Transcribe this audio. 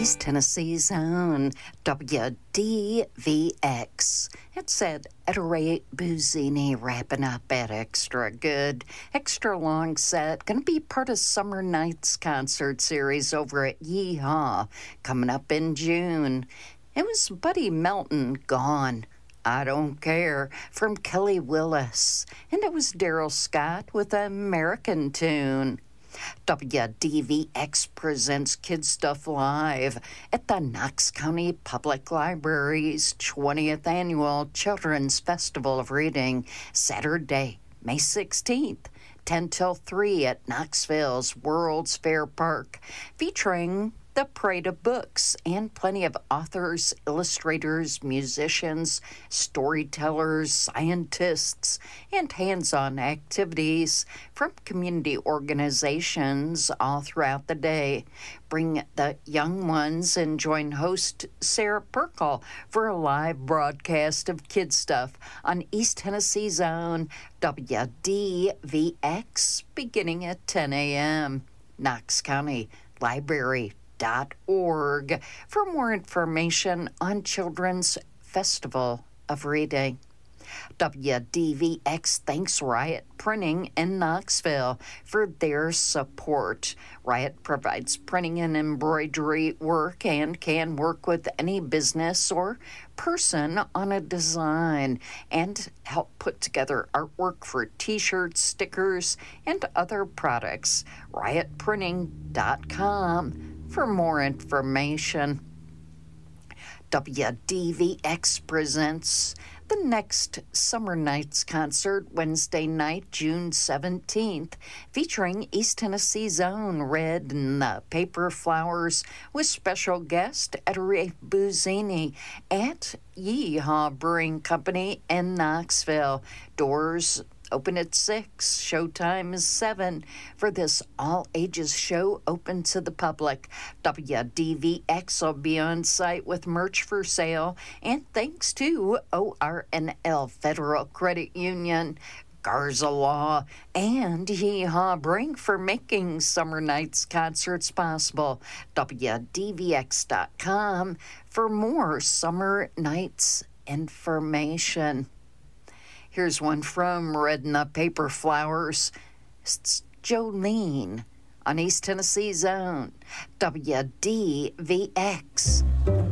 East Tennessee's own WDVX. It said Ettore Buzzini wrapping up at Extra Good. Extra long set. Going to be part of Summer Nights concert series over at Yeehaw coming up in June. It was Buddy Melton, Gone. I Don't Care, from Kelly Willis. And it was Daryl Scott with an American tune. WDVX presents Kid Stuff Live at the Knox County Public Library's 20th Annual Children's Festival of Reading, Saturday, May 16th, 10 till 3 at Knoxville's World's Fair Park, featuring the Parade of Books and plenty of authors, illustrators, musicians, storytellers, scientists, and hands-on activities from community organizations all throughout the day. Bring the young ones and join host Sarah Perkle for a live broadcast of Kid Stuff on East Tennessee's own WDVX beginning at 10 a.m. Knox County Library .org for more information on Children's Festival of Reading. WDVX thanks Riot Printing in Knoxville for their support. Riot provides printing and embroidery work and can work with any business or person on a design and help put together artwork for t-shirts, stickers, and other products. RiotPrinting.com for more information. WDVX presents the next Summer Nights concert Wednesday night, June 17th, featuring East Tennessee's own Red and the Paper Flowers with special guest Ettore Buzzini at Yeehaw Brewing Company in Knoxville. Doors open at 6. Showtime is 7 for this all-ages show open to the public. WDVX will be on site with merch for sale, and thanks to ORNL Federal Credit Union, Garza Law, and Yeehaw Brewing for making Summer Nights concerts possible. WDVX.com for more Summer Nights information. Here's one from Red and the Paper Flowers. It's Jolene on East Tennessee's own WDVX.